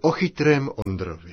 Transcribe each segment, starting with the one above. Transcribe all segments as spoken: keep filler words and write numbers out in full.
O chytrém Ondrovi.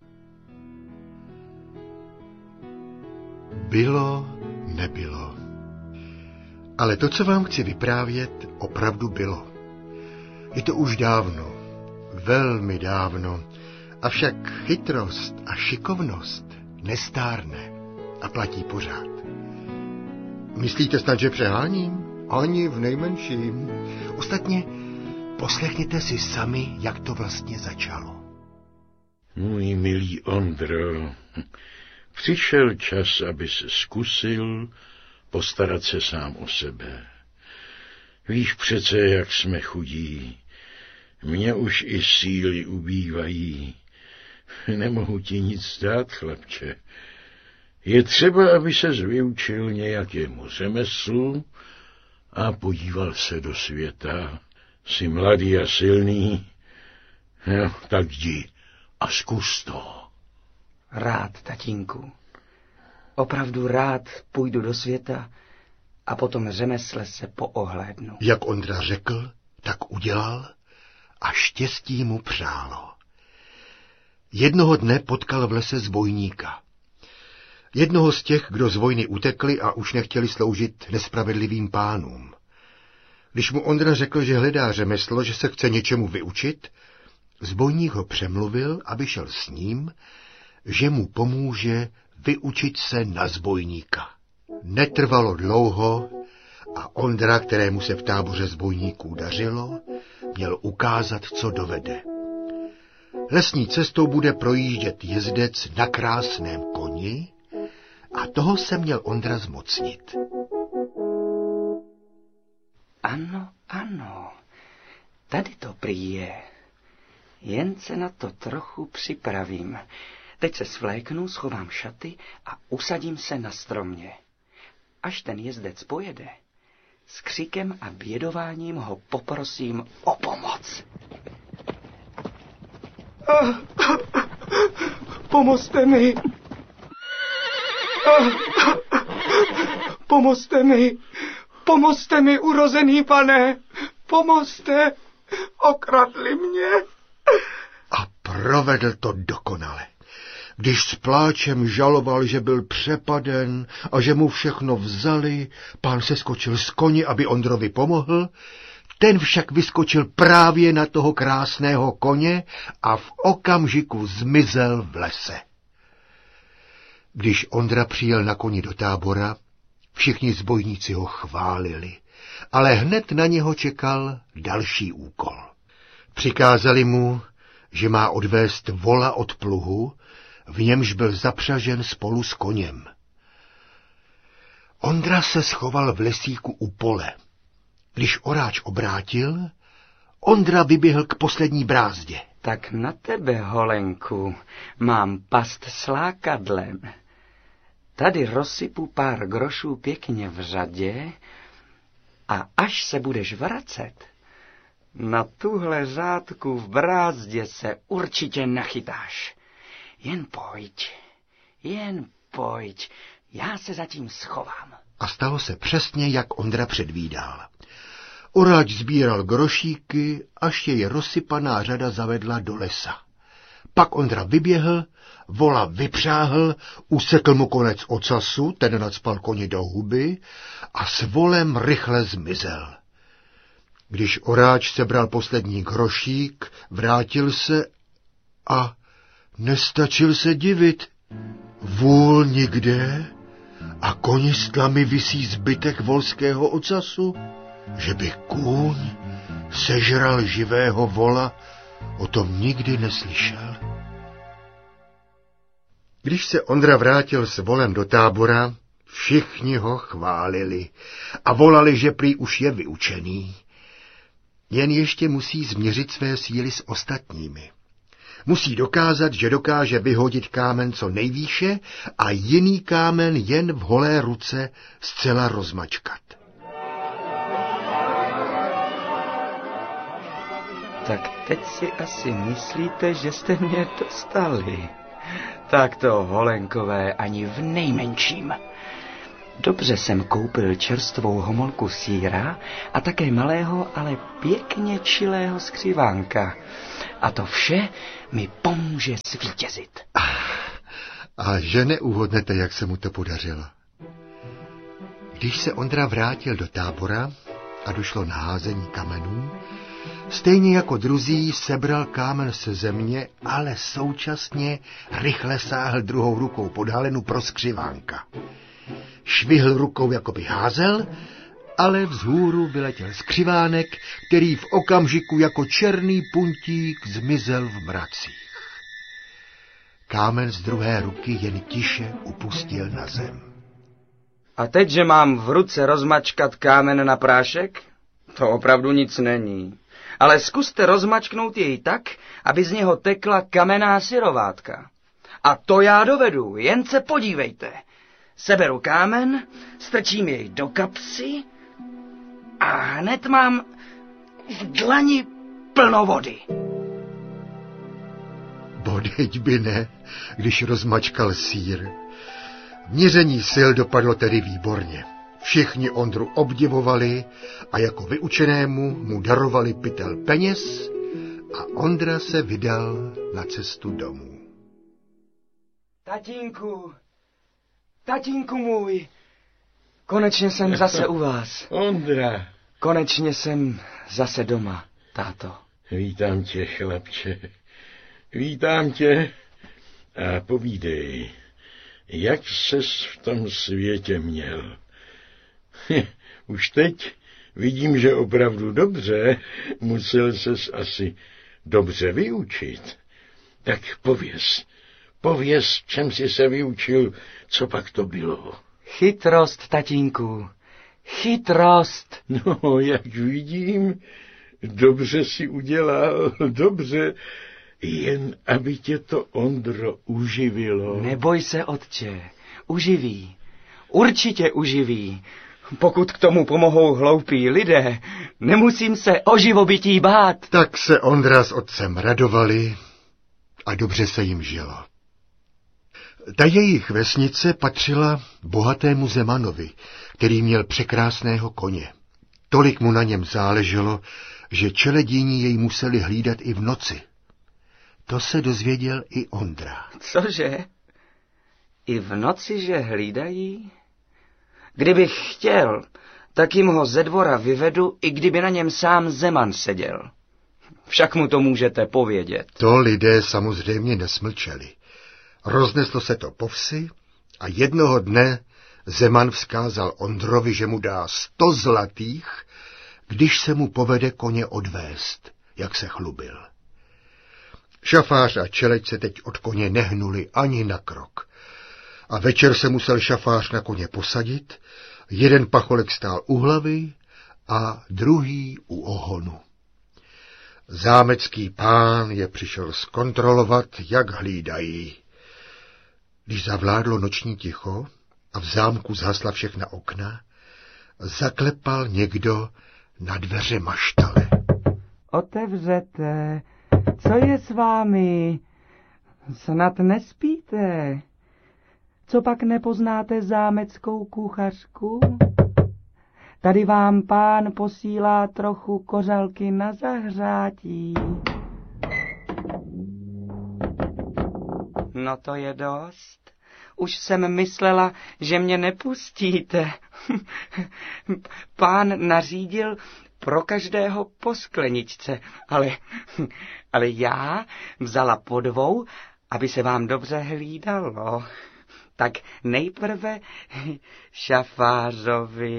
Bylo, nebylo. Ale to, co vám chci vyprávět, opravdu bylo. Je to už dávno, velmi dávno, avšak chytrost a šikovnost nestárne a platí pořád. Myslíte snad, že přeháním? Ani v nejmenším. Ostatně poslechněte si sami, jak to vlastně začalo. Můj milý Ondro, přišel čas, aby se zkusil postarat se sám o sebe. Víš přece, jak jsme chudí. Mně už i síly ubývají. Nemohu ti nic dát, chlapče. Je třeba, aby ses vyučil nějakému řemeslu a podíval se do světa. Jsi mladý a silný. No, tak jdi a zkus to. Rád, tatínku. Opravdu rád půjdu do světa a potom řemesle se poohlédnu. Jak Ondra řekl, tak udělal a štěstí mu přálo. Jednoho dne potkal v lese zbojníka. Jednoho z těch, kdo z vojny utekli a už nechtěli sloužit nespravedlivým pánům. Když mu Ondra řekl, že hledá řemeslo, že se chce něčemu vyučit, zbojník ho přemluvil, aby šel s ním, že mu pomůže vyučit se na zbojníka. Netrvalo dlouho a Ondra, kterému se v táboře zbojníků dařilo, měl ukázat, co dovede. Lesní cestou bude projíždět jezdec na krásném koni a toho se měl Ondra zmocnit. Ano, ano, tady to prý je. Jen se na to trochu připravím. Teď se svléknu, schovám šaty a usadím se na stromě. Až ten jezdec pojede, s křikem a bědováním ho poprosím o pomoc. Pomozte mi. Pomozte mi. Pomozte mi, urozený pane. Pomozte. Okradli mě. A provedl to dokonale. Když s pláčem žaloval, že byl přepaden a že mu všechno vzali, pán se skočil z koni, aby Ondrovi pomohl, ten však vyskočil právě na toho krásného koně a v okamžiku zmizel v lese. Když Ondra přijel na koni do tábora, všichni zbojníci ho chválili, ale hned na něho čekal další úkol. Přikázali mu, že má odvést vola od pluhu, v němž byl zapřažen spolu s koněm. Ondra se schoval v lesíku u pole. Když oráč obrátil, Ondra vyběhl k poslední brázdě. Tak na tebe, holenku, mám past s lákadlem. Tady rozsypu pár grošů pěkně v řadě a až se budeš vracet, na tuhle řádku v brázdě se určitě nachytáš. Jen pojď, jen pojď, já se zatím schovám. A stalo se přesně, jak Ondra předvídal. Oráč sbíral grošíky, až jej rozsypaná řada zavedla do lesa. Pak Ondra vyběhl, vola vypřáhl, usekl mu konec ocasu, ten nacpal koni do huby a s volem rychle zmizel. Když oráč sebral poslední grošík, vrátil se a nestačil se divit. Vůl nikde a koni s tlamy visí zbytek volského ocasu. Že by kůň sežral živého vola, o tom nikdy neslyšel. Když se Ondra vrátil s volem do tábora, všichni ho chválili a volali, že prý už je vyučený. Jen ještě musí změřit své síly s ostatními. Musí dokázat, že dokáže vyhodit kámen co nejvýše a jiný kámen jen v holé ruce zcela rozmačkat. Tak teď si asi myslíte, že jste mě dostali. Tak to, holenkové, ani v nejmenším. Dobře jsem koupil čerstvou homolku sýra a také malého, ale pěkně čilého skřivánka. A to vše mi pomůže zvítězit. A že neuhodnete, jak se mu to podařilo. Když se Ondra vrátil do tábora a došlo na házení kamenů, stejně jako druzí sebral kámen se země, ale současně rychle sáhl druhou rukou pod halenu pro skřivánka. Švihl rukou, jako by házel, ale vzhůru vyletěl skřivánek, který v okamžiku jako černý puntík zmizel v mracích. Kámen z druhé ruky jen tiše upustil na zem. A teď, že mám v ruce rozmačkat kámen na prášek? To opravdu nic není. Ale zkuste rozmačknout jej tak, aby z něho tekla kamenná syrovátka. A to já dovedu, jen se podívejte. Seberu kámen, strčím jej do kapsy a hned mám v dlani plno vody. Bodeď by ne, když rozmačkal sýr. Měření sil dopadlo tedy výborně. Všichni Ondru obdivovali a jako vyučenému mu darovali pytel peněz a Ondra se vydal na cestu domů. Tatínku, tatínku můj, konečně jsem zase u vás. Ondra. Konečně jsem zase doma, táto. Vítám tě, chlapče. Vítám tě a povídej, jak ses v tom světě měl. Už teď vidím, že opravdu dobře, musel ses asi dobře vyučit. Tak pověz, pověz, čem jsi se vyučil, co pak to bylo. Chytrost, tatínku, chytrost. No, jak vidím, dobře si udělal, dobře, jen aby tě to, Ondro, uživilo. Neboj se, otče, uživí, určitě uživí. Pokud k tomu pomohou hloupí lidé, nemusím se o živobytí bát. Tak se Ondra s otcem radovali a dobře se jim žilo. Ta jejich vesnice patřila bohatému Zemanovi, který měl překrásného koně. Tolik mu na něm záleželo, že čeledíni jej museli hlídat i v noci. To se dozvěděl i Ondra. Cože? I v noci, že hlídají? Kdybych chtěl, tak jim ho ze dvora vyvedu, i kdyby na něm sám Zeman seděl. Však mu to můžete povědět. To lidé samozřejmě nesmlčeli. Rozneslo se to po vsi a jednoho dne Zeman vzkázal Ondrovi, že mu dá sto zlatých, když se mu povede koně odvést, jak se chlubil. Šafář a čeleď se teď od koně nehnuli ani na krok. A večer se musel šafář na koně posadit, jeden pacholek stál u hlavy a druhý u ohonu. Zámecký pán je přišel zkontrolovat, jak hlídají. Když zavládlo noční ticho a v zámku zhasla všechna okna, zaklepal někdo na dveře maštale. Otevřete, co je s vámi? Snad nespíte? Co pak nepoznáte zámeckou kuchařku? Tady vám pán posílá trochu kořalky na zahřátí. No to je dost. Už jsem myslela, že mě nepustíte. Pán nařídil pro každého po skleničce, ale, ale já vzala po dvou, aby se vám dobře hlídalo. Tak nejprve šafářovi.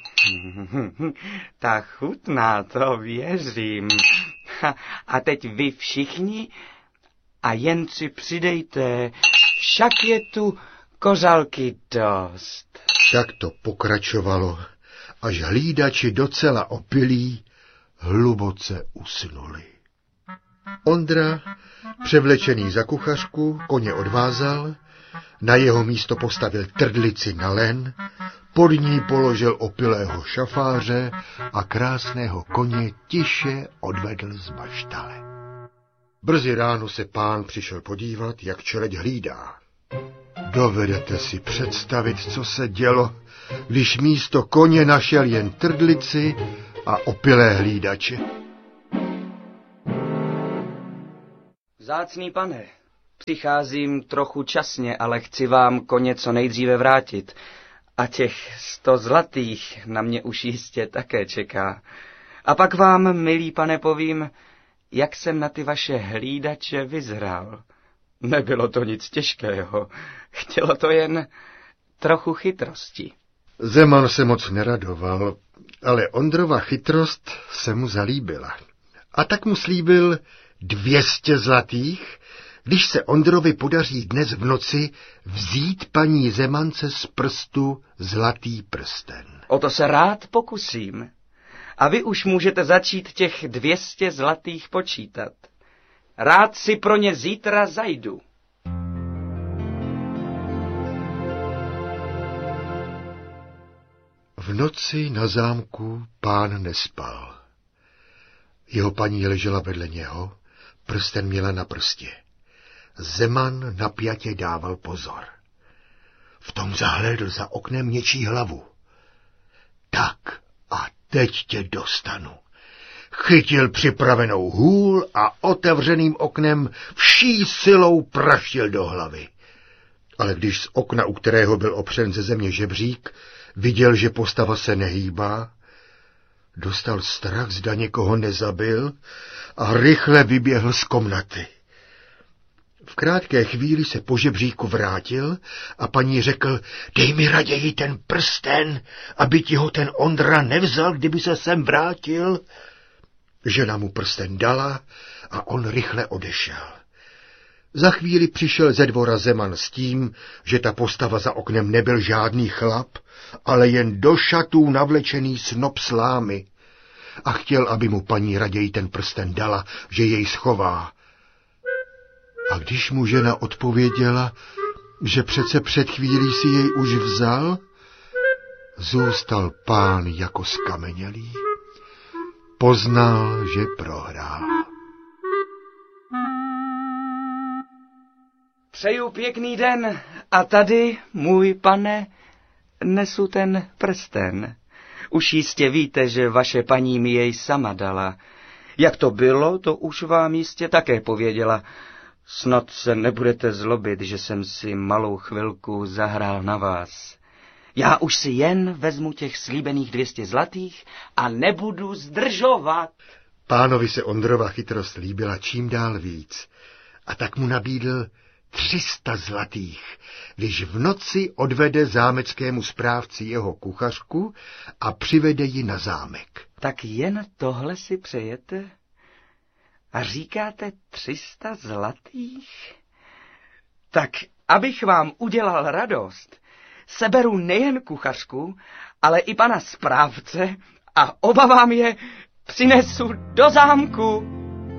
Ta chutná, to věřím. A teď vy všichni a jen si přidejte, však je tu kořalky dost. Tak to pokračovalo, až hlídači docela opilí hluboce usnuli. Ondra, převlečený za kuchařku, koně odvázal, na jeho místo postavil trdlici na len, pod ní položil opilého šafáře a krásného koně tiše odvedl z maštale. Brzy ráno se pán přišel podívat, jak čeleď hlídá. Dovedete si představit, co se dělo, když místo koně našel jen trdlici a opilé hlídače. Vzácný pane, přicházím trochu časně, ale chci vám koně co nejdříve vrátit. A těch sto zlatých na mě už jistě také čeká. A pak vám, milý pane, povím, jak jsem na ty vaše hlídače vyzrál. Nebylo to nic těžkého, chtělo to jen trochu chytrosti. Zeman se moc neradoval, ale Ondrova chytrost se mu zalíbila. A tak mu slíbil dvěstě zlatých, když se Ondrovi podaří dnes v noci vzít paní Zemance z prstu zlatý prsten. O to se rád pokusím. A vy už můžete začít těch dvěstě zlatých počítat. Rád si pro ně zítra zajdu. V noci na zámku pán nespal. Jeho paní ležela vedle něho, prsten měla na prstě. Zeman napjatě dával pozor. V tom zahlédl za oknem něčí hlavu. Tak a teď tě dostanu. Chytil připravenou hůl a otevřeným oknem vší silou praštil do hlavy. Ale když z okna, u kterého byl opřen ze země žebřík, viděl, že postava se nehýbá, dostal strach, zda někoho nezabil a rychle vyběhl z komnaty. V krátké chvíli se po žebříku vrátil a paní řekl, dej mi raději ten prsten, aby ti ho ten Ondra nevzal, kdyby se sem vrátil. Žena mu prsten dala a on rychle odešel. Za chvíli přišel ze dvora Zeman s tím, že ta postava za oknem nebyl žádný chlap, ale jen do šatů navlečený snop slámy. A chtěl, aby mu paní raději ten prsten dala, že jej schová. A když mu žena odpověděla, že přece před chvílí si jej už vzal, zůstal pán jako skamenělý. Poznal, že prohrál. Přeju pěkný den a tady, můj pane, nesu ten prsten. Už jistě víte, že vaše paní mi jej sama dala. Jak to bylo, to už vám jistě také pověděla. Snad se nebudete zlobit, že jsem si malou chvilku zahrál na vás. Já už si jen vezmu těch slíbených dvěstě zlatých a nebudu zdržovat. Pánovi se Ondrova chytrost líbila čím dál víc a tak mu nabídl tři sta zlatých, když v noci odvede zámeckému správci jeho kuchařku a přivede ji na zámek. Tak jen tohle si přejete? A říkáte tři sta zlatých? Tak, abych vám udělal radost, seberu nejen kuchařku, ale i pana správce a oba vám je přinesu do zámku.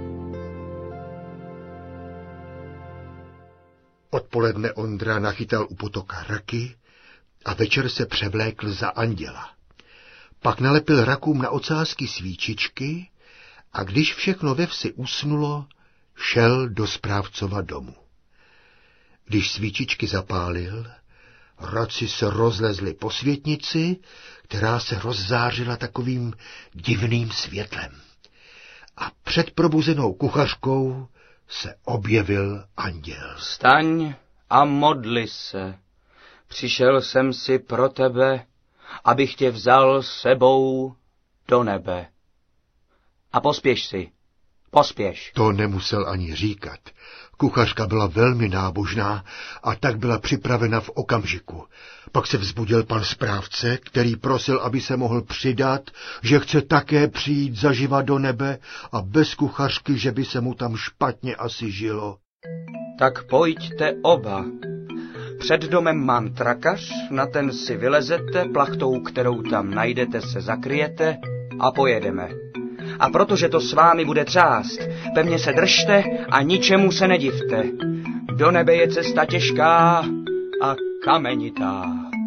Odpoledne Ondra nachytal u potoka raky a večer se převlékl za anděla. Pak nalepil rakům na ocásky svíčičky a když všechno ve vsi usnulo, šel do správcova domu. Když svíčičky zapálil, raci se rozlezly po světnici, která se rozzářila takovým divným světlem. A před probuzenou kuchařkou se objevil anděl. Vstaň a modli se. Přišel jsem si pro tebe, abych tě vzal sebou do nebe. A pospěš si, pospěš. To nemusel ani říkat. Kuchařka byla velmi nábožná a tak byla připravena v okamžiku. Pak se vzbudil pan správce, který prosil, aby se mohl přidat, že chce také přijít zaživa do nebe a bez kuchařky, že by se mu tam špatně asi žilo. Tak pojďte oba. Před domem mám trakař, na ten si vylezete, plachtou, kterou tam najdete, se zakryjete a pojedeme. A protože to s vámi bude třást, pevně se držte a ničemu se nedivte. Do nebe je cesta těžká a kamenitá.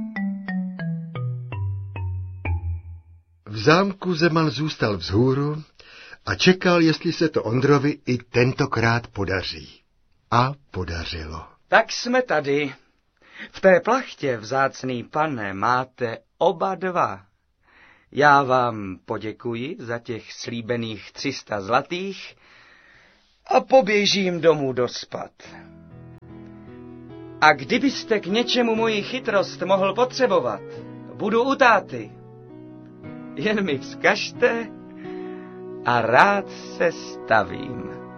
V zámku Zeman zůstal vzhůru a čekal, jestli se to Ondrovi i tentokrát podaří. A podařilo. Tak jsme tady. V té plachtě, vzácný pane, máte oba dva. Já vám poděkuji za těch slíbených tři sta zlatých a poběžím domů dospat. A kdybyste k něčemu moji chytrost mohl potřebovat, budu u táty. Jen mi vzkažte a rád se stavím.